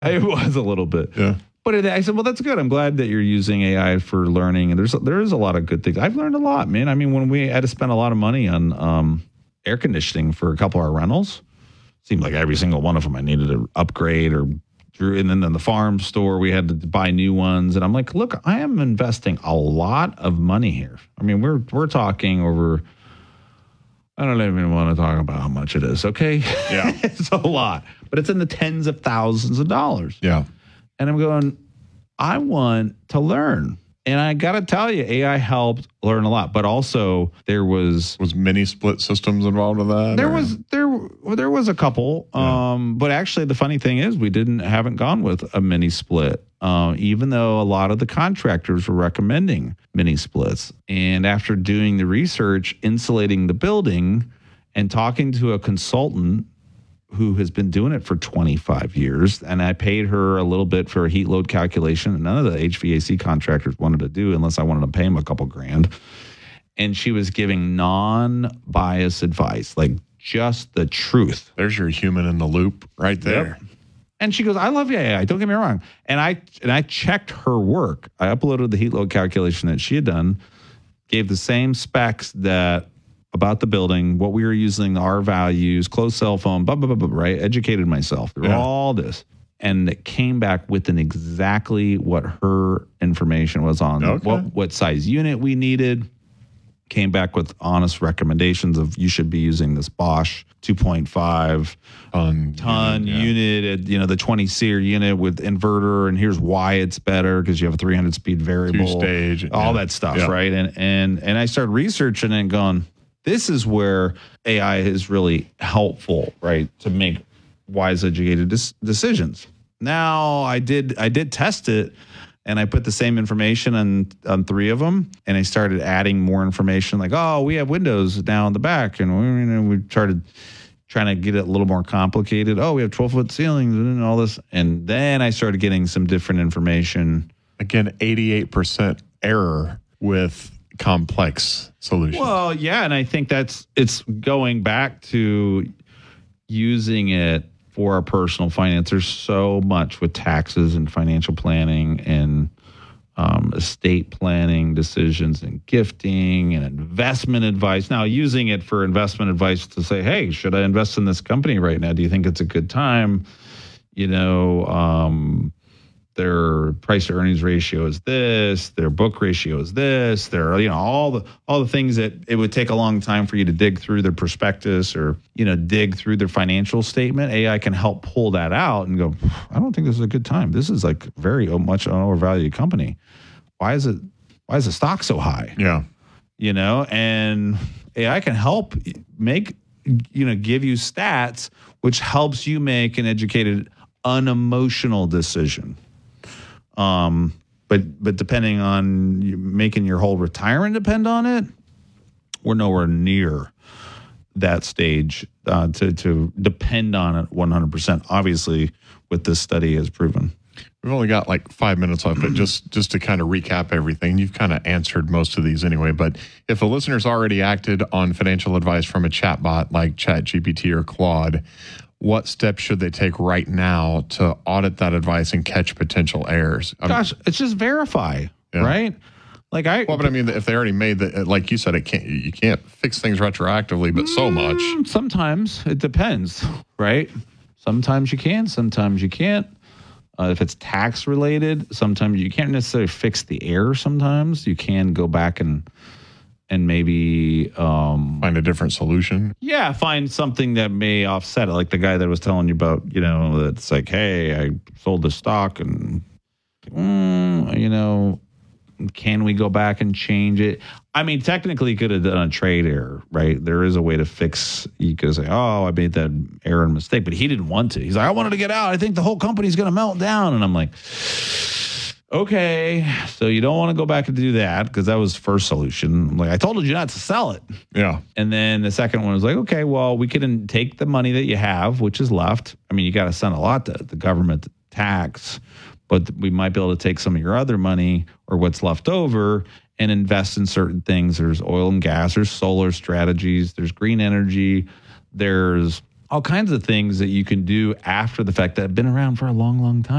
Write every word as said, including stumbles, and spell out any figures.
It was a little bit. Yeah. But it, I said, well, that's good. I'm glad that you're using A I for learning. And there's there is a lot of good things. I've learned a lot, man. I mean, when we had to spend a lot of money on um, air conditioning for a couple of our rentals, seemed like every single one of them I needed to upgrade or drew. And then in the farm store, we had to buy new ones. And I'm like, look, I am investing a lot of money here. I mean, we're we're talking over. I don't even want to talk about how much it is. Okay, Yeah, it's a lot, but it's in the tens of thousands of dollars. yeah. And I'm going, I want to learn. And I got to tell you, A I helped learn a lot. But also there was... Was mini split systems involved with that? There or? was there well, there was a couple. Yeah. Um, but actually, the funny thing is we didn't haven't gone with a mini split, uh, even though a lot of the contractors were recommending mini splits. And after doing the research, insulating the building, and talking to a consultant who has been doing it for twenty-five years. And I paid her a little bit for a heat load calculation. And none of the H V A C contractors wanted to do unless I wanted to pay them a couple grand. And she was giving non-biased advice, like just the truth. There's your human in the loop right there. Yep. And she goes, I love A I. Don't get me wrong. And I and I checked her work. I uploaded the heat load calculation that she had done, gave the same specs that about the building, what we were using, our values, closed cell phone, blah, blah, blah, blah, right? Educated myself through Yeah. all this. And it came back within exactly what her information was on, Okay. what, what size unit we needed. Came back with honest recommendations of you should be using this Bosch two point five Ton, ton unit, yeah. unit, at, you know, the twenty SEER unit with inverter, and here's why it's better because you have a three hundred speed variable, Two-stage, all yeah. that stuff, Yeah. right? And and and I started researching and going, this is where A I is really helpful, right, to make wise, educated dis- decisions. Now, I did I did test it, and I put the same information on on three of them, and I started adding more information, like, oh, we have windows now in the back, and we, you know, we started trying to get it a little more complicated. Oh, we have twelve foot ceilings and all this, and then I started getting some different information. Again, eighty-eight percent error with complex solutions. Well, yeah, and I think that's it's going back to using it for our personal finance. There's so much with taxes and financial planning and um, estate planning decisions and gifting and investment advice. Now, using it for investment advice to say, hey, should I invest in this company right now? Do you think it's a good time? You know, um, their price to earnings ratio is this, their book ratio is this, their, you know, all the all the things that it would take a long time for you to dig through their prospectus or, you know, dig through their financial statement. A I can help pull that out and go, I don't think this is a good time. This is like very much an overvalued company. Why is it why is the stock so high? Yeah. You know, and A I can help make, you know, give you stats, which helps you make an educated, unemotional decision. Um, but but depending on you making your whole retirement depend on it, we're nowhere near that stage uh, to to depend on it one hundred percent. Obviously, what this study has proven. We've only got like five minutes left, but just, just to kind of recap everything, you've kind of answered most of these anyway. But if a listener's already acted on financial advice from a chatbot like ChatGPT or Claude, what steps should they take right now to audit that advice and catch potential errors? I mean, Gosh, it's just verify, Yeah. right? Like I, well, but I mean, if they already made that, like you said, it can't. You can't fix things retroactively, but so much. Mm, Sometimes it depends, right? Sometimes you can, sometimes you can't. Uh, if it's tax related, sometimes you can't necessarily fix the error. Sometimes you can go back and and maybe um, Find a different solution. yeah, find something that may offset it. Like the guy that was telling you about, you know, that's like, hey, I sold the stock and, mm, you know, can we go back and change it? I mean, technically, you could have done a trade error, right? There is a way to fix. You could say, oh, I made that error and mistake, but he didn't want to. He's like, I wanted to get out. I think the whole company's going to melt down. And I'm like, okay, so you don't want to go back and do that because that was first solution. I'm like, I told you not to sell it. Yeah. And then the second one was like, okay, well, we can take the money that you have, which is left. I mean, you got to send a lot to the government tax, but we might be able to take some of your other money or what's left over and invest in certain things. There's oil and gas, there's solar strategies, there's green energy, there's all kinds of things that you can do after the fact that have been around for a long, long time.